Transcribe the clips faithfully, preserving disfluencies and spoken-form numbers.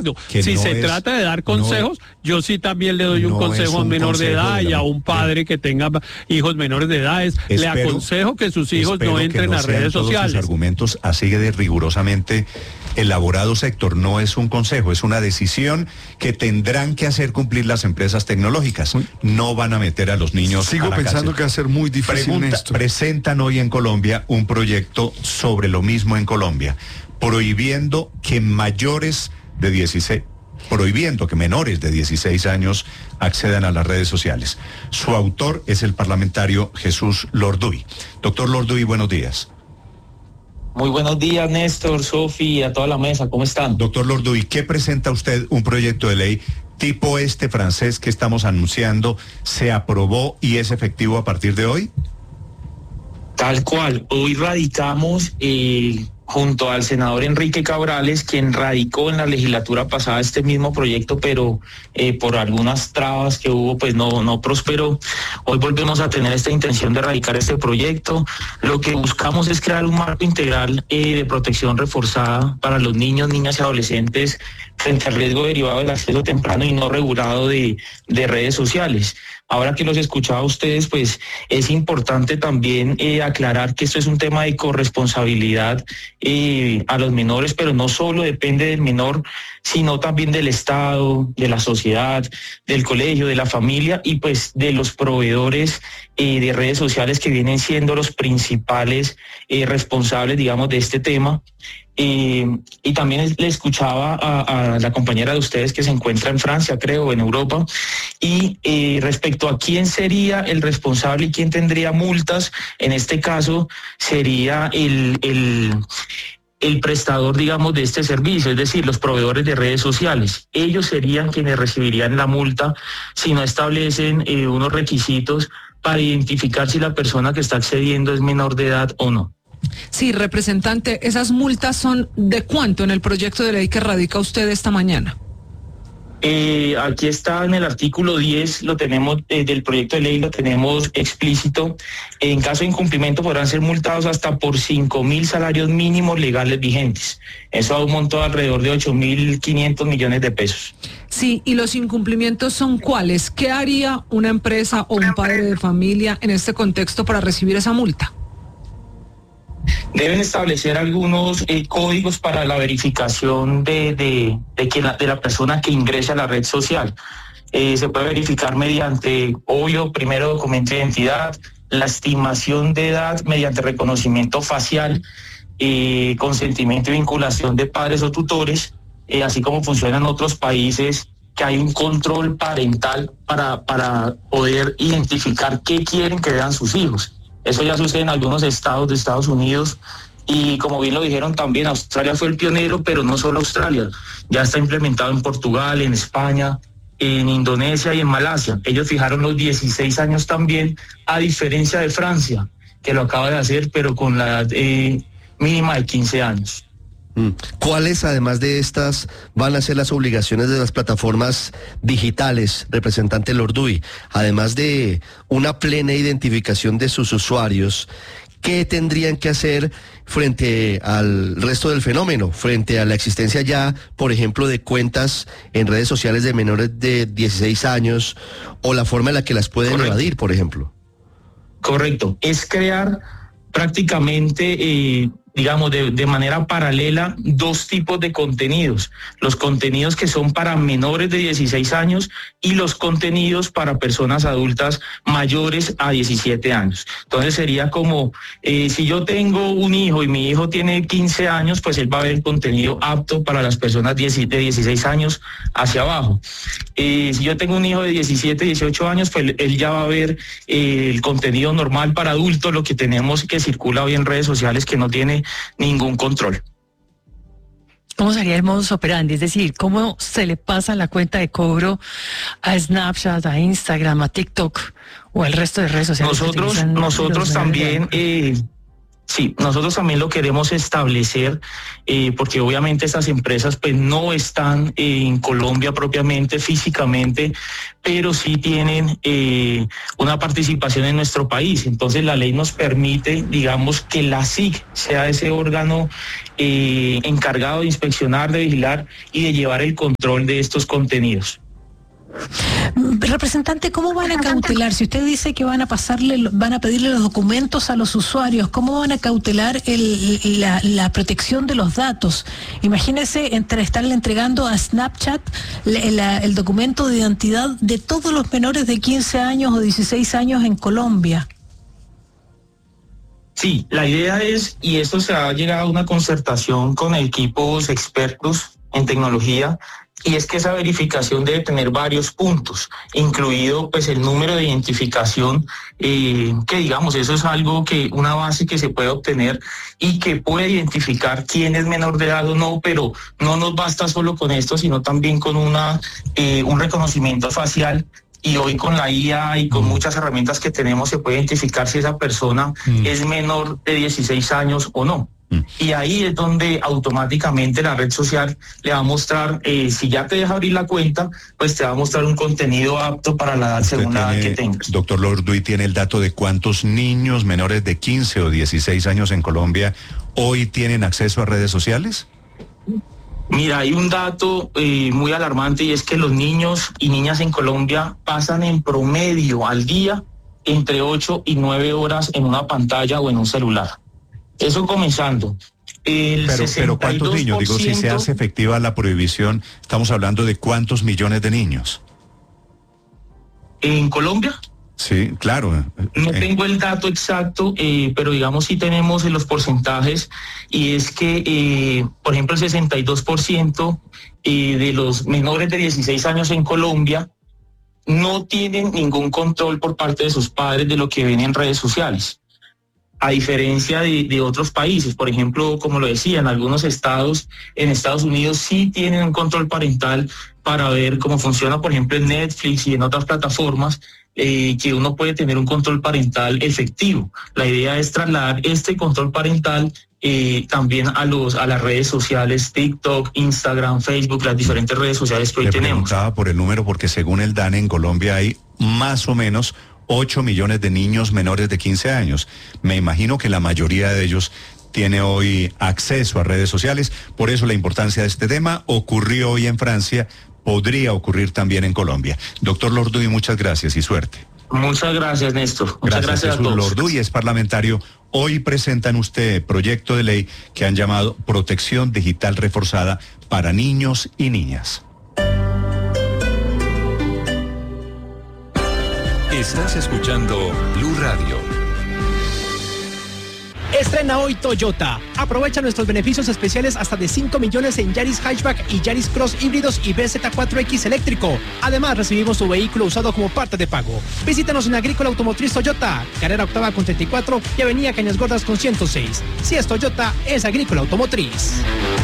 acuerdo. Si no se es, trata de dar consejos, no, yo sí también le doy un no consejo a un menor de edad y a un padre que tenga hijos menores de edad. Es, espero, le aconsejo que sus hijos no entren no a redes todos sociales. Sus argumentos así de rigurosamente elaborados, Héctor. No es un consejo, es una decisión que tendrán que hacer cumplir las empresas tecnológicas. No van a meter a los niños Sigo a la pensando cárcel. que va a ser muy difícil. Pregunta, presentan hoy en Colombia un proyecto sobre lo mismo en Colombia, prohibiendo que mayores de dieciséis, prohibiendo que menores de dieciséis años accedan a las redes sociales. Su autor es el parlamentario Jesús Lorduy. Doctor Lorduy, buenos días. Muy buenos días, Néstor, Sofi, a toda la mesa, ¿cómo están? Doctor Lorduy, ¿qué presenta usted un proyecto de ley tipo este francés que estamos anunciando? ¿Se aprobó y es efectivo a partir de hoy? Tal cual, hoy radicamos eh, junto al senador Enrique Cabrales, quien radicó en la legislatura pasada este mismo proyecto, pero eh, por algunas trabas que hubo, pues no, no prosperó. Hoy volvemos a tener esta intención de radicar este proyecto. Lo que buscamos es crear un marco integral eh, de protección reforzada para los niños, niñas y adolescentes frente al riesgo derivado del acceso temprano y no regulado de, de redes sociales. Ahora que los escuchaba a ustedes, pues es importante también eh, aclarar que esto es un tema de corresponsabilidad eh, a los menores, pero no solo depende del menor, sino también del Estado, de la sociedad, del colegio, de la familia y pues de los proveedores eh, de redes sociales que vienen siendo los principales eh, responsables, digamos, de este tema. Eh, y también le escuchaba a, a la compañera de ustedes que se encuentra en Francia, creo, en Europa, y eh, respecto a quién sería el responsable y quién tendría multas, en este caso sería el, el, el prestador, digamos, de este servicio, es decir, los proveedores de redes sociales. Ellos serían quienes recibirían la multa si no establecen eh, unos requisitos para identificar si la persona que está accediendo es menor de edad o no. Sí, representante, ¿esas multas son de cuánto en el proyecto de ley que radica usted esta mañana? Eh, aquí está en el artículo diez, lo tenemos eh, del proyecto de ley, lo tenemos explícito. En caso de incumplimiento podrán ser multados hasta por cinco mil salarios mínimos legales vigentes. Eso da un monto de alrededor de ocho mil quinientos millones de pesos. Sí, ¿y los incumplimientos son cuáles? ¿Qué haría una empresa o un padre de familia en este contexto para recibir esa multa? Deben establecer algunos eh, códigos para la verificación de, de, de, que la, de la persona que ingresa a la red social. Eh, se puede verificar mediante, obvio, primero documento de identidad, la estimación de edad mediante reconocimiento facial, eh, consentimiento y vinculación de padres o tutores, eh, así como funciona en otros países, que hay un control parental para, para poder identificar qué quieren que vean sus hijos. Eso ya sucede en algunos estados de Estados Unidos y como bien lo dijeron también, Australia fue el pionero, pero no solo Australia. Ya está implementado en Portugal, en España, en Indonesia y en Malasia. Ellos fijaron los dieciséis años también, a diferencia de Francia, que lo acaba de hacer, pero con la edad eh, mínima de quince años. ¿Cuáles, además de estas, van a ser las obligaciones de las plataformas digitales, representante Lorduy? Además de una plena identificación de sus usuarios, ¿qué tendrían que hacer frente al resto del fenómeno? Frente a la existencia ya, por ejemplo, de cuentas en redes sociales de menores de dieciséis años o la forma en la que las pueden Correcto. evadir, por ejemplo. Correcto. Es crear prácticamente... Eh, digamos, de, de manera paralela, dos tipos de contenidos. Los contenidos que son para menores de dieciséis años y los contenidos para personas adultas mayores a diecisiete años. Entonces sería como, eh, si yo tengo un hijo y mi hijo tiene quince años, pues él va a ver contenido apto para las personas de dieciséis años hacia abajo. Eh, si yo tengo un hijo de diecisiete, dieciocho años, pues él ya va a ver eh, el contenido normal para adultos, lo que tenemos que circula hoy en redes sociales que no tiene ningún control. ¿Cómo sería el modus operandi? Es decir, ¿cómo se le pasa la cuenta de cobro a Snapchat, a Instagram, a TikTok o al resto de redes sociales? Nosotros, nosotros también... Eh, Sí, nosotros también lo queremos establecer eh, porque obviamente estas empresas pues no están eh, en Colombia propiamente, físicamente, pero sí tienen eh, una participación en nuestro país. Entonces la ley nos permite, digamos, que la S I C sea ese órgano eh, encargado de inspeccionar, de vigilar y de llevar el control de estos contenidos. Representante, ¿cómo van a cautelar? Si usted dice que van a pasarle, van a pedirle los documentos a los usuarios, ¿cómo van a cautelar el, la, la protección de los datos? Imagínese entre estarle entregando a Snapchat la, la, el documento de identidad de todos los menores de quince años o dieciséis años en Colombia. Sí, la idea es, y esto se ha llegado a una concertación con equipos expertos en tecnología, y es que esa verificación debe tener varios puntos, incluido pues el número de identificación, eh, que digamos, eso es algo que, una base que se puede obtener y que puede identificar quién es menor de edad o no, pero no nos basta solo con esto, sino también con una eh, un reconocimiento facial. Y hoy con la I A y con mm. muchas herramientas que tenemos se puede identificar si esa persona mm. es menor de dieciséis años o no. Mm. Y ahí es donde automáticamente la red social le va a mostrar, eh, si ya te deja abrir la cuenta, pues te va a mostrar un contenido apto para la edad según la edad que tengas. Doctor Lorduy, ¿tiene el dato de cuántos niños menores de quince o dieciséis años en Colombia hoy tienen acceso a redes sociales? Mira, hay un dato eh, muy alarmante y es que los niños y niñas en Colombia pasan en promedio al día entre ocho y nueve horas en una pantalla o en un celular. Eso comenzando. El pero, pero ¿cuántos niños? Digo, si se hace efectiva la prohibición, estamos hablando de ¿cuántos millones de niños? ¿En Colombia? Sí, claro. No tengo el dato exacto, eh, pero digamos sí tenemos los porcentajes, y es que, eh, por ejemplo, el sesenta y dos por ciento eh, de los menores de dieciséis años en Colombia no tienen ningún control por parte de sus padres de lo que ven en redes sociales. A diferencia de, de otros países, por ejemplo, como lo decía, en algunos estados, en Estados Unidos sí tienen un control parental para ver cómo funciona, por ejemplo, en Netflix y en otras plataformas, eh, que uno puede tener un control parental efectivo. La idea es trasladar este control parental eh, también a los a las redes sociales, TikTok, Instagram, Facebook, las diferentes redes sociales que hoy Le tenemos. Preguntaba por el número porque según el DANE en Colombia hay más o menos ocho millones de niños menores de quince años. Me imagino que la mayoría de ellos tiene hoy acceso a redes sociales, por eso la importancia de este tema. Ocurrió hoy en Francia, podría ocurrir también en Colombia. Doctor Lorduy, muchas gracias y suerte. Muchas gracias, Néstor. Muchas gracias, gracias a Jesús todos. Lorduy es parlamentario. Hoy presentan usted proyecto de ley que han llamado Protección Digital Reforzada para niños y niñas. Estás escuchando Blue Radio. Estrena hoy Toyota. Aprovecha nuestros beneficios especiales hasta de cinco millones en Yaris Hatchback y Yaris Cross híbridos y B Z cuatro X eléctrico. Además, recibimos tu vehículo usado como parte de pago. Visítanos en Agrícola Automotriz Toyota, carrera octava con treinta y cuatro y avenida Cañas Gordas con ciento seis. Si es Toyota, es Agrícola Automotriz.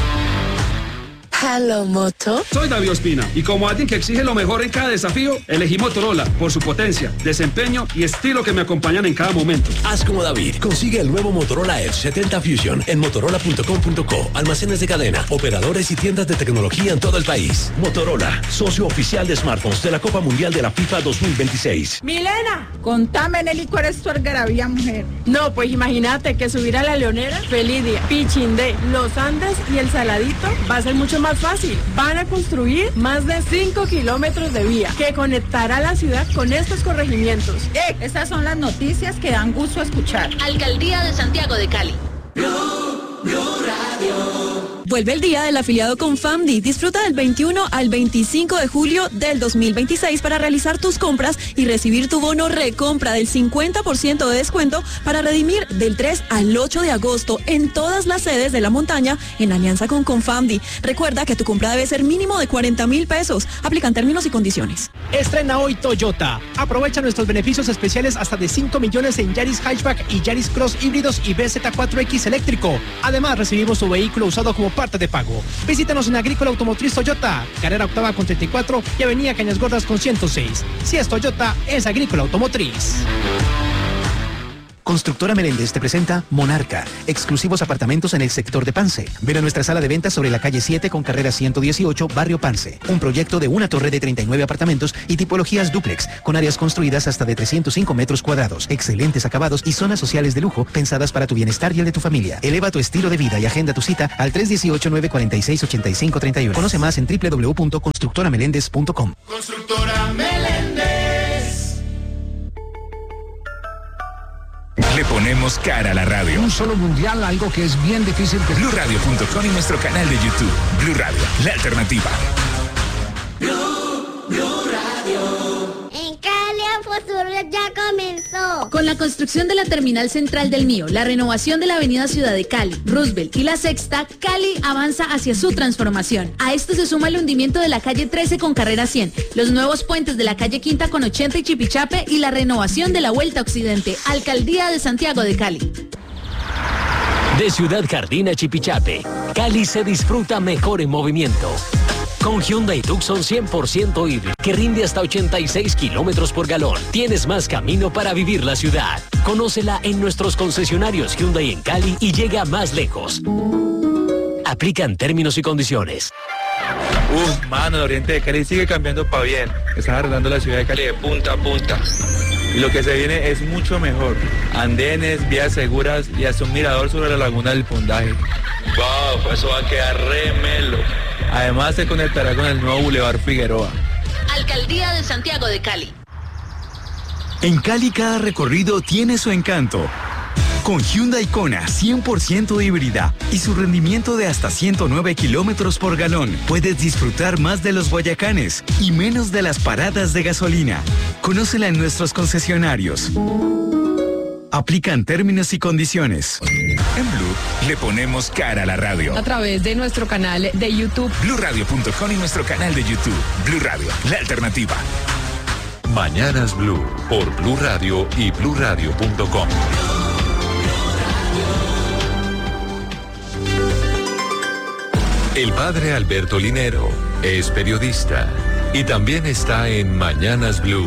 Hello, Moto. Soy David Ospina y como alguien que exige lo mejor en cada desafío, elegí Motorola por su potencia, desempeño y estilo que me acompañan en cada momento. Haz como David. Consigue el nuevo Motorola Edge setenta Fusion en motorola punto com punto co. Almacenes de cadena, operadores y tiendas de tecnología en todo el país. Motorola, socio oficial de smartphones de la Copa Mundial de la FIFA dos mil veintiséis. Milena, contame, Nelly, ¿cuál es tu algarabía, mujer? No, pues imagínate que subir a La Leonera, Felidia, Pichindé, Los Andes y El Saladito va a ser mucho más fácil. Van a construir más de cinco kilómetros de vía que conectará la ciudad con estos corregimientos. Eh, estas son las noticias que dan gusto escuchar. Alcaldía de Santiago de Cali. Blue, Blue Radio. Vuelve el día del afiliado con Famdi. Disfruta del veintiuno al veinticinco de julio del dos mil veintiséis para realizar tus compras y recibir tu bono recompra del cincuenta por ciento de descuento para redimir del tres al ocho de agosto en todas las sedes de la montaña en alianza con Confamdi. Recuerda que tu compra debe ser mínimo de cuarenta mil pesos. Aplican términos y condiciones. Estrena hoy Toyota. Aprovecha nuestros beneficios especiales hasta de cinco millones en Yaris Hatchback y Yaris Cross híbridos y B Z cuatro X eléctrico. Además, recibimos tu vehículo usado como parte de pago. Visítanos en Agrícola Automotriz Toyota, carrera octava con treinta y cuatro y avenida Cañas Gordas con ciento seis. Si es Toyota, es Agrícola Automotriz. Constructora Meléndez te presenta Monarca, exclusivos apartamentos en el sector de Pance. Ven a nuestra sala de ventas sobre la calle siete con carrera ciento dieciocho, barrio Pance. Un proyecto de una torre de treinta y nueve apartamentos y tipologías dúplex, con áreas construidas hasta de trescientos cinco metros cuadrados, excelentes acabados y zonas sociales de lujo pensadas para tu bienestar y el de tu familia. Eleva tu estilo de vida y agenda tu cita al tres uno ocho, nueve cuatro seis, ocho cinco tres uno. Conoce más en doble u doble u doble u punto constructora meléndez punto com. Constructora Meléndez. Le ponemos cara a la radio. Un solo mundial, algo que es bien difícil. Que... Blue Radio punto com y nuestro canal de YouTube. Blue Radio, la alternativa. Blue, Blue Radio. En Cali el futuro ya comenzó. Con la construcción de la terminal central del Mío, la renovación de la avenida Ciudad de Cali, Roosevelt y la Sexta, Cali avanza hacia su transformación. A esto se suma el hundimiento de la calle trece con carrera cien, los nuevos puentes de la calle Quinta con ochenta y Chipichape y la renovación de la Vuelta Occidente. Alcaldía de Santiago de Cali. De Ciudad Jardín a Chipichape, Cali se disfruta mejor en movimiento. Con Hyundai Tucson cien por ciento híbrido, que rinde hasta ochenta y seis kilómetros por galón. Tienes más camino para vivir la ciudad. Conócela en nuestros concesionarios Hyundai en Cali y llega más lejos. Aplican términos y condiciones. Uf, mano, el oriente de Cali sigue cambiando para bien. Están arreglando la ciudad de Cali de punta a punta. Y lo que se viene es mucho mejor. Andenes, vías seguras y hasta un mirador sobre la laguna del Fundaje. Wow, eso va a quedar re melo. Además se conectará con el nuevo Boulevard Figueroa. Alcaldía de Santiago de Cali. En Cali cada recorrido tiene su encanto. Con Hyundai Kona cien por ciento híbrida y su rendimiento de hasta ciento nueve kilómetros por galón, puedes disfrutar más de los Guayacanes y menos de las paradas de gasolina. Conócela en nuestros concesionarios. Aplican términos y condiciones. En Blue le ponemos cara a la radio. A través de nuestro canal de YouTube. Blue Radio punto com y nuestro canal de YouTube. Blue Radio, la alternativa. Mañanas Blue por Blue Radio y blue radio punto com. El padre Alberto Linero es periodista y también está en Mañanas Blue.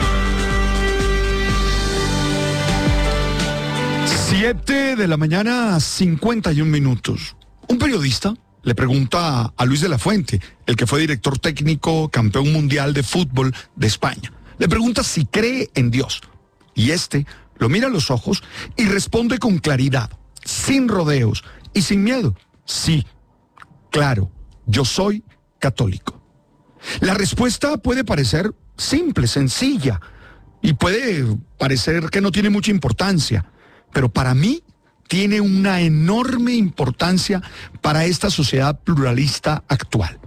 Siete de la mañana, cincuenta y un minutos. Un periodista le pregunta a Luis de la Fuente, el que fue director técnico, campeón mundial de fútbol de España. Le pregunta si cree en Dios. Y este lo mira a los ojos y responde con claridad, sin rodeos y sin miedo. Sí, claro, yo soy católico. La respuesta puede parecer simple, sencilla, y puede parecer que no tiene mucha importancia. Pero para mí tiene una enorme importancia para esta sociedad pluralista actual.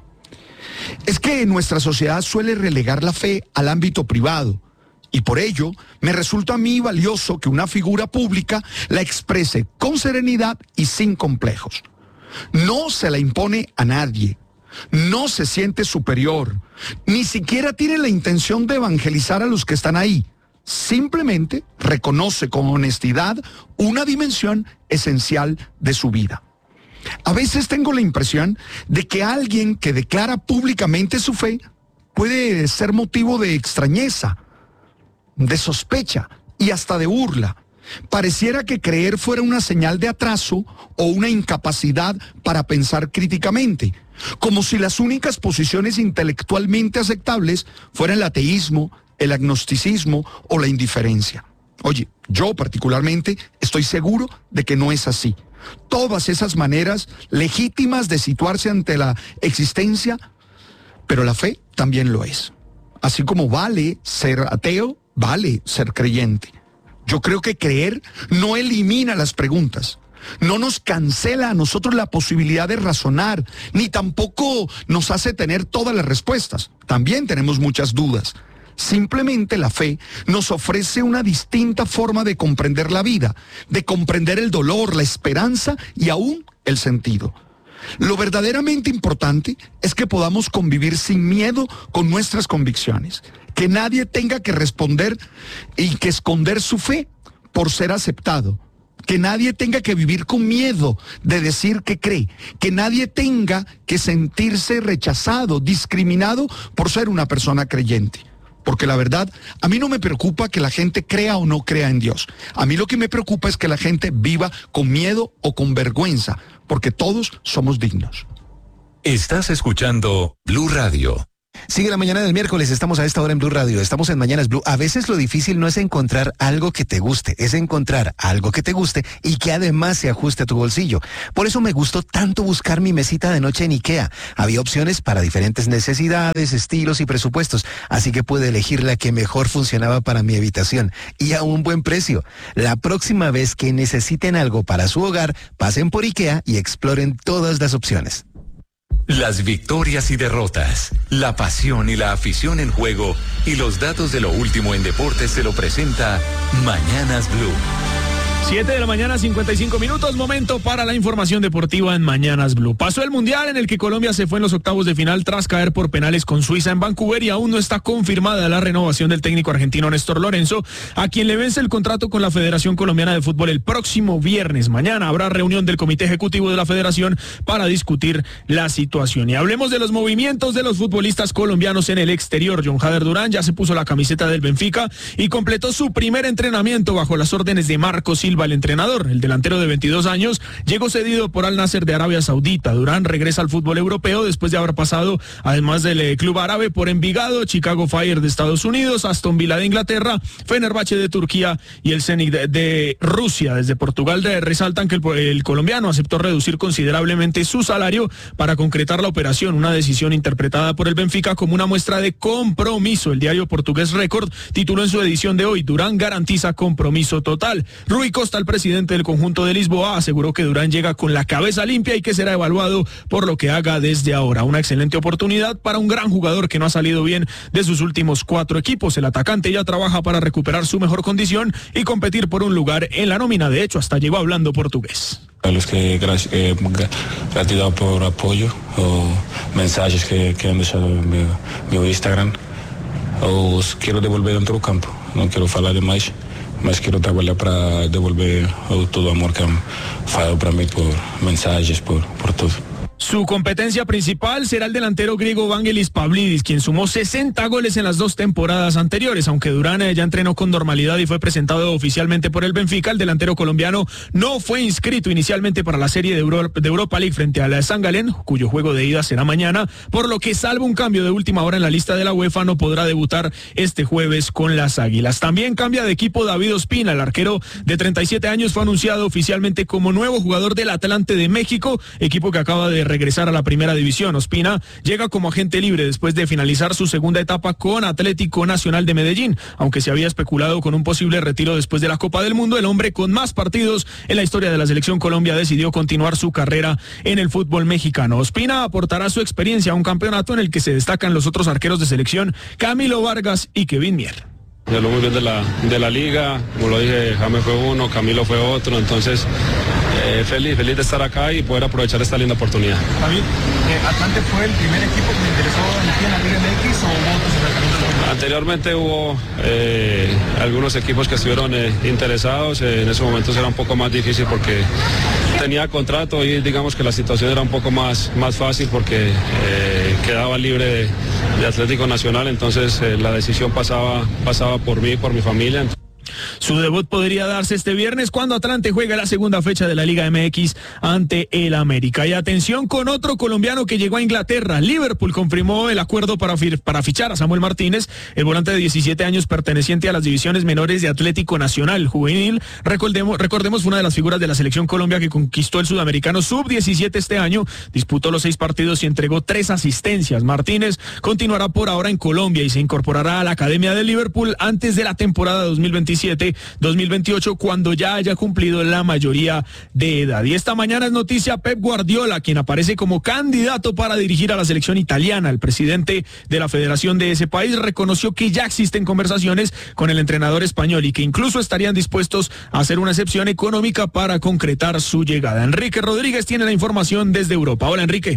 Es que nuestra sociedad suele relegar la fe al ámbito privado y por ello me resulta a mí valioso que una figura pública la exprese con serenidad y sin complejos. No se la impone a nadie, no se siente superior, ni siquiera tiene la intención de evangelizar a los que están ahí. Simplemente reconoce con honestidad una dimensión esencial de su vida. A veces tengo la impresión de que alguien que declara públicamente su fe puede ser motivo de extrañeza, de sospecha y hasta de burla. Pareciera que creer fuera una señal de atraso o una incapacidad para pensar críticamente, como si las únicas posiciones intelectualmente aceptables fueran el ateísmo, el agnosticismo o la indiferencia. Oye, yo particularmente estoy seguro de que no es así. Todas esas maneras legítimas de situarse ante la existencia, pero la fe también lo es. Así como vale ser ateo, vale ser creyente. Yo creo que creer no elimina las preguntas, no nos cancela a nosotros la posibilidad de razonar, ni tampoco nos hace tener todas las respuestas. También tenemos muchas dudas. Simplemente la fe nos ofrece una distinta forma de comprender la vida, de comprender el dolor, la esperanza y aún el sentido. Lo verdaderamente importante es que podamos convivir sin miedo con nuestras convicciones, que nadie tenga que responder y que esconder su fe por ser aceptado, que nadie tenga que vivir con miedo de decir que cree, que nadie tenga que sentirse rechazado, discriminado por ser una persona creyente. Porque la verdad, a mí no me preocupa que la gente crea o no crea en Dios. A mí lo que me preocupa es que la gente viva con miedo o con vergüenza, porque todos somos dignos. Estás escuchando Blue Radio. Sigue la mañana del miércoles, estamos a esta hora en Blue Radio, estamos en Mañanas Blue. A veces lo difícil no es encontrar algo que te guste, es encontrar algo que te guste y que además se ajuste a tu bolsillo. Por eso me gustó tanto buscar mi mesita de noche en IKEA. Había opciones para diferentes necesidades, estilos y presupuestos, así que pude elegir la que mejor funcionaba para mi habitación y a un buen precio. La próxima vez que necesiten algo para su hogar, pasen por IKEA y exploren todas las opciones. Las victorias y derrotas, la pasión y la afición en juego y los datos de lo último en deportes se lo presenta Mañanas Blue. siete de la mañana, cincuenta y cinco minutos, momento para la información deportiva en Mañanas Blue. Pasó el Mundial en el que Colombia se fue en los octavos de final tras caer por penales con Suiza en Vancouver y aún no está confirmada la renovación del técnico argentino Néstor Lorenzo, a quien le vence el contrato con la Federación Colombiana de Fútbol el próximo viernes. Mañana habrá reunión del Comité Ejecutivo de la Federación para discutir la situación. Y hablemos de los movimientos de los futbolistas colombianos en el exterior. John Jader Durán ya se puso la camiseta del Benfica y completó su primer entrenamiento bajo las órdenes de Marco Silva, el entrenador. El delantero de veintidós años llegó cedido por Al Nasser de Arabia Saudita. Durán regresa al fútbol europeo después de haber pasado, además del eh, club árabe, por Envigado, Chicago Fire de Estados Unidos, Aston Villa de Inglaterra, Fenerbahce de Turquía y el Zenit de, de Rusia. Desde Portugal de, resaltan que el, el colombiano aceptó reducir considerablemente su salario para concretar la operación, una decisión interpretada por el Benfica como una muestra de compromiso. El diario portugués Record tituló en su edición de hoy: Durán garantiza compromiso total. Rui Costa, el presidente del conjunto de Lisboa, aseguró que Durán llega con la cabeza limpia y que será evaluado por lo que haga desde ahora. Una excelente oportunidad para un gran jugador que no ha salido bien de sus últimos cuatro equipos. El atacante ya trabaja para recuperar su mejor condición y competir por un lugar en la nómina. De hecho, hasta llegó hablando portugués. A los que gracias, eh, gratidão por apoyo o mensajes que, que han dejado en mi, mi Instagram. Os quiero devolver dentro del campo, no quiero hablar de más. Mas quero trabalhar para devolver todo o amor que han falado para mí por mensajes, por, por todo. Su competencia principal será el delantero griego Vangelis Pavlidis, quien sumó sesenta goles en las dos temporadas anteriores. Aunque Durán ya entrenó con normalidad y fue presentado oficialmente por el Benfica, el delantero colombiano no fue inscrito inicialmente para la serie de, Euro, de Europa League frente a la San Gallen, cuyo juego de ida será mañana, por lo que, salvo un cambio de última hora en la lista de la UEFA, no podrá debutar este jueves con las Águilas. También cambia de equipo David Ospina. El arquero de treinta y siete años fue anunciado oficialmente como nuevo jugador del Atlante de México, equipo que acaba de regresar a la primera división. Ospina llega como agente libre después de finalizar su segunda etapa con Atlético Nacional de Medellín. Aunque se había especulado con un posible retiro después de la Copa del Mundo, el hombre con más partidos en la historia de la selección Colombia decidió continuar su carrera en el fútbol mexicano. Ospina aportará su experiencia a un campeonato en el que se destacan los otros arqueros de selección, Camilo Vargas y Kevin Mier. Se habló muy bien de la, de la liga, como lo dije, James fue uno, Camilo fue otro, entonces eh, feliz, feliz de estar acá y poder aprovechar esta linda oportunidad. David, eh, ¿Atlante fue el primer equipo que le interesó en la Liga M X o hubo otros acercamientos? Anteriormente hubo eh, algunos equipos que estuvieron eh, interesados, eh, en ese momento era un poco más difícil porque tenía contrato y digamos que la situación era un poco más, más fácil porque eh, quedaba libre de, de Atlético Nacional, entonces eh, la decisión pasaba, pasaba por mí, por mi familia. Su debut podría darse este viernes cuando Atlante juega la segunda fecha de la Liga M X ante el América. Y atención con otro colombiano que llegó a Inglaterra. Liverpool confirmó el acuerdo para, para fichar a Samuel Martínez, el volante de diecisiete años perteneciente a las divisiones menores de Atlético Nacional Juvenil. Recordemos, recordemos fue una de las figuras de la selección Colombia que conquistó el sudamericano sub diecisiete este año, disputó los seis partidos y entregó tres asistencias. Martínez continuará por ahora en Colombia y se incorporará a la Academia de Liverpool antes de la temporada dos mil veintisiete dos mil veintiocho, cuando ya haya cumplido la mayoría de edad. Y esta mañana es noticia Pep Guardiola, quien aparece como candidato para dirigir a la selección italiana. El presidente de la federación de ese país reconoció que ya existen conversaciones con el entrenador español y que incluso estarían dispuestos a hacer una excepción económica para concretar su llegada. Enrique Rodríguez tiene la información desde Europa. Hola, Enrique.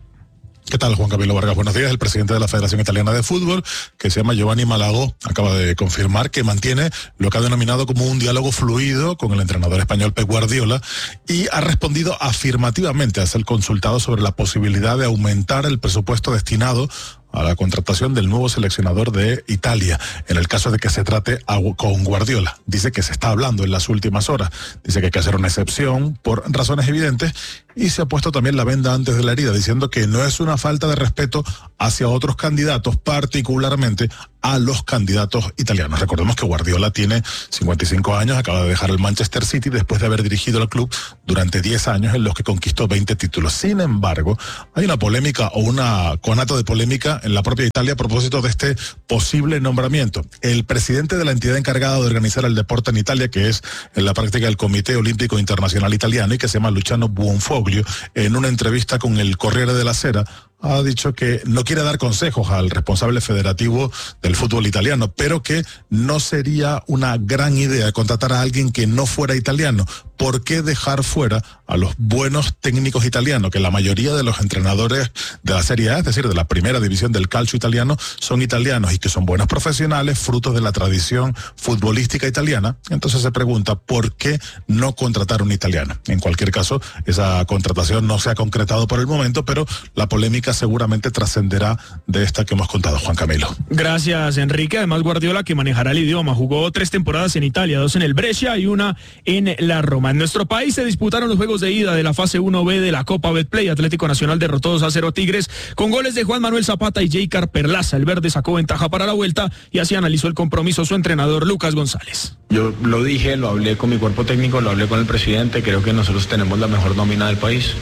¿Qué tal, Juan Camilo Vargas? Buenos días. El presidente de la Federación Italiana de Fútbol, que se llama Giovanni Malagò, acaba de confirmar que mantiene lo que ha denominado como un diálogo fluido con el entrenador español Pep Guardiola y ha respondido afirmativamente a ser consultado sobre la posibilidad de aumentar el presupuesto destinado a la contratación del nuevo seleccionador de Italia, en el caso de que se trate a, con Guardiola. Dice que se está hablando en las últimas horas, dice que hay que hacer una excepción por razones evidentes, y se ha puesto también la venda antes de la herida, diciendo que no es una falta de respeto hacia otros candidatos, particularmente a los candidatos italianos. Recordemos que Guardiola tiene cincuenta y cinco años, acaba de dejar el Manchester City después de haber dirigido al club durante diez años en los que conquistó veinte títulos. Sin embargo, hay una polémica o una conato de polémica en la propia Italia a propósito de este posible nombramiento. El presidente de la entidad encargada de organizar el deporte en Italia, que es en la práctica el Comité Olímpico Internacional Italiano y que se llama Luciano Buonfoglio, en una entrevista con el Corriere della Sera, ha dicho que no quiere dar consejos al responsable federativo del fútbol italiano, pero que no sería una gran idea contratar a alguien que no fuera italiano. ¿Por qué dejar fuera a los buenos técnicos italianos? Que la mayoría de los entrenadores de la Serie A, es decir, de la primera división del calcio italiano, son italianos y que son buenos profesionales, frutos de la tradición futbolística italiana. Entonces se pregunta, ¿por qué no contratar un italiano? En cualquier caso, esa contratación no se ha concretado por el momento, pero la polémica seguramente trascenderá de esta que hemos contado, Juan Camilo. Gracias, Enrique. Además, Guardiola, que manejará el idioma, jugó tres temporadas en Italia, dos en el Brescia y una en la Roma. En nuestro país se disputaron los juegos de ida de la fase uno B de la Copa Betplay. Atlético Nacional derrotó dos a cero a Tigres con goles de Juan Manuel Zapata y Jaycar Perlaza. El verde sacó ventaja para la vuelta y así analizó el compromiso su entrenador Lucas González. Yo lo dije, lo hablé con mi cuerpo técnico, lo hablé con el presidente. Creo que nosotros tenemos la mejor nómina del país.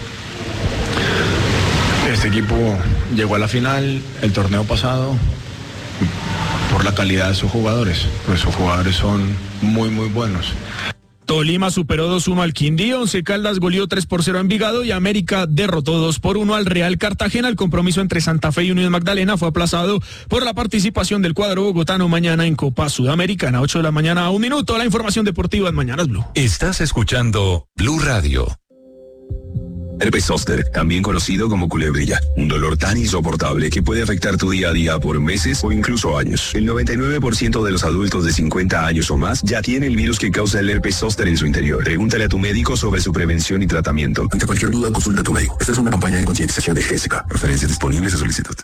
Este equipo llegó a la final el torneo pasado por la calidad de sus jugadores, pues sus jugadores son muy muy buenos. Tolima superó dos uno al Quindío, Once Caldas goleó tres por cero a Envigado y América derrotó dos por uno al Real Cartagena. El compromiso entre Santa Fe y Unión Magdalena fue aplazado por la participación del cuadro bogotano mañana en Copa Sudamericana. ocho de la mañana a un minuto, la información deportiva en Mañanas Blue. Estás escuchando Blue Radio. Herpes zóster, también conocido como culebrilla, un dolor tan insoportable que puede afectar tu día a día por meses o incluso años. El noventa y nueve por ciento de los adultos de cincuenta años o más ya tiene el virus que causa el herpes zóster en su interior. Pregúntale a tu médico sobre su prevención y tratamiento. Ante cualquier duda, consulta a tu médico. Esta es una campaña de concientización de G S K. Referencias disponibles a solicitud.